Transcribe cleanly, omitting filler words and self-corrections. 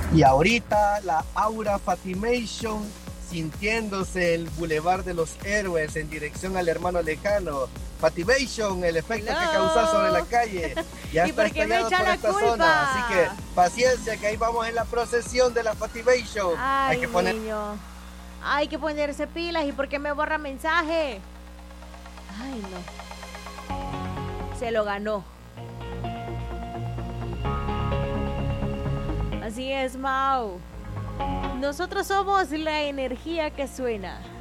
Y ahorita la Aura Fatimation sintiéndose el Boulevard de los Héroes en dirección al hermano lejano. Fatimation, el efecto que causa sobre la calle, ya ¿Y está por qué me estallado echa por la esta culpa? zona. Así que paciencia, que ahí vamos en la procesión de la Fatimation. Ay, Hay que poner. niño. Hay que ponerse pilas. ¿Y por qué me borra mensaje? Ay, no. Se lo ganó. Así es, Mau. Nosotros somos la energía que suena.